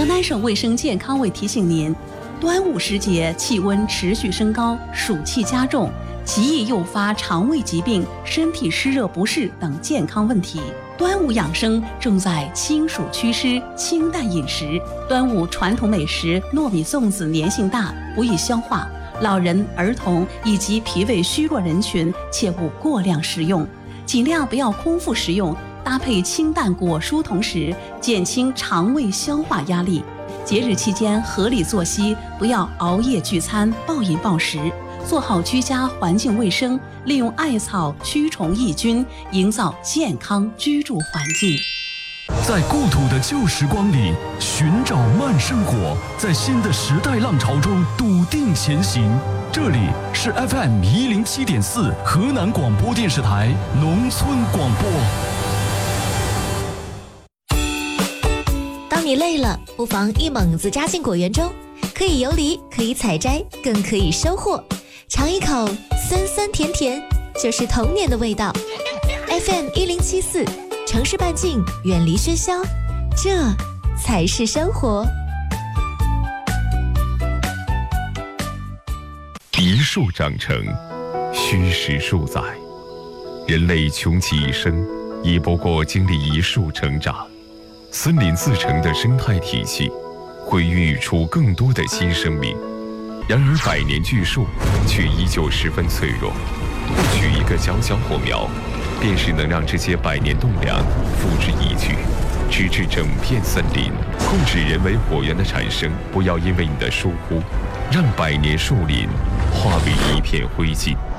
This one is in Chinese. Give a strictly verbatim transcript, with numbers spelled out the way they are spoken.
河南省卫生健康委提醒您，端午时节气温持续升高，暑气加重，极易诱发肠胃疾病、身体湿热不适等健康问题。端午养生重在清暑祛湿、清淡饮食。端午传统美食糯米粽子粘性大，不易消化，老人、儿童以及脾胃虚弱人群切勿过量食用，尽量不要空腹食用，搭配清淡果蔬同食，减轻肠胃消化压力。节日期间合理作息，不要熬夜聚餐、暴饮暴食，做好居家环境卫生，利用艾草驱虫抑菌，营造健康居住环境。 在故土的旧时光里寻找慢生活，在新的时代浪潮中笃定前行。这里是 F M 一零七点四河南广播电视台农村广播。 当你累了，不妨一猛子扎进果园中，可以游离，可以采摘，更可以收获。尝一口酸酸甜甜，就是童年的味道。F M 一零七四，城市半径，远离喧嚣，这才是生活。 一树长成，虚实数载。人类穷其一生，亦不过经历一树成长。森林自成的生态体系，会孕育出更多的新生命。然而百年巨树却依旧十分脆弱，不取一个小小火苗，便是能让这些百年栋梁付之一炬，直至整片森林。控制人为火源的产生，不要因为你的疏忽，让百年树林化为一片灰烬。